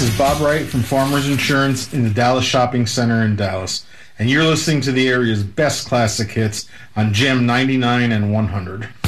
This is Bob Wright from Farmers Insurance in the Dallas Shopping Center in Dallas, and you're listening to the area's best classic hits on Gem 99 and 100.